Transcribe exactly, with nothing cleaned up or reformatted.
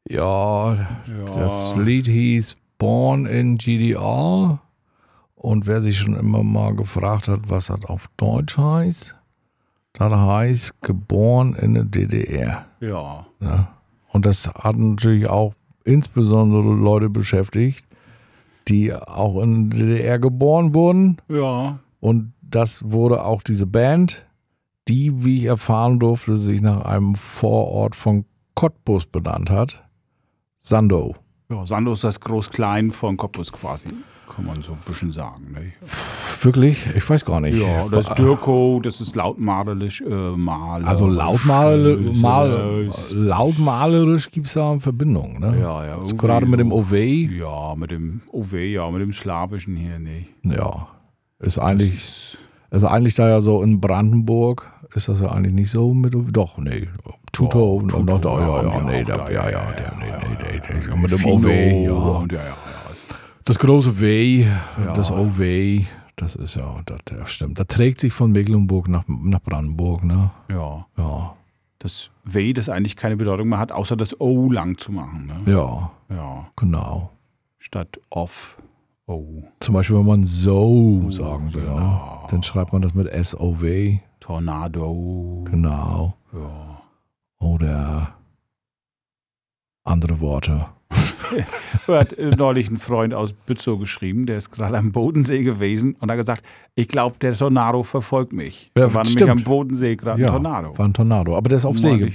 Ja, Ja. das Lied hieß Born in G D R. Und wer sich schon immer mal gefragt hat, was das auf Deutsch heißt, das heißt geboren in der D D R. Ja. Ja. Und das hat natürlich auch insbesondere Leute beschäftigt, die auch in der D D R geboren wurden. Ja. Und das wurde auch diese Band, die, wie ich erfahren durfte, sich nach einem Vorort von Cottbus benannt hat. Sandow. Ja, Sandow ist das Groß-Klein von Cottbus quasi, kann man so ein bisschen sagen. Ne? Wirklich? Ich weiß gar nicht. Ja, das ist Dürkow, das ist lautmalerisch. Äh, malerisch, also lautmalerisch, mal, äh, lautmalerisch gibt es da Verbindungen. Ne? Ja, ja. Also gerade mit dem Ovey. Ja, mit dem Ovey, ja, mit dem Slawischen hier, ne. Ja, ist eigentlich, ist, ist eigentlich da ja so in Brandenburg, ist das ja eigentlich nicht so mit, doch, nee. Tutor und Tutor, noch da, ja, ja, ja, nee, auch da, da, ja, ja, ja, ja, der, ja, nee, ja, nee, ja, nee, ja, mit dem Fino Ovey, ja. und ja, ja, ja. Das große W, Ja. das Ovey, das ist ja, das, das stimmt. Das trägt sich von Mecklenburg nach, nach Brandenburg, ne? Ja. Ja. Das W, das eigentlich keine Bedeutung mehr hat, außer das O lang zu machen. Ne? Ja, Ja. genau. Statt off, O. Zum Beispiel, wenn man so sagen will, ne? genau. Dann schreibt man das mit S O W. Tornado. Genau. Ja. Oder andere Worte. Hat neulich ein Freund aus Bützow geschrieben, der ist gerade am Bodensee gewesen und hat gesagt, ich glaube, der Tornado verfolgt mich. Ja, da war nämlich stimmt. am Bodensee gerade Ja, ein Tornado. war ein Tornado. Aber der ist auf Und See meinte ge-